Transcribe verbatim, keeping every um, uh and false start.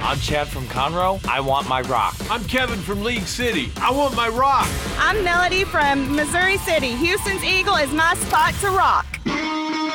I'm Chad from Conroe. I want my rock. I'm Kevin from League City. I want my rock. I'm Melody from Missouri City. Houston's Eagle is my spot to rock.